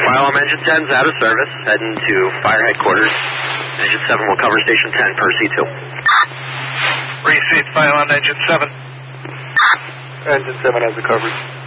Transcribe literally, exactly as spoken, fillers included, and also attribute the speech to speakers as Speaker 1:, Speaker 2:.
Speaker 1: Fire alarm engine ten is out of service, heading to fire headquarters. Engine seven will cover station ten per C two.
Speaker 2: Receive fire alarm engine seven.
Speaker 3: Engine seven has the coverage.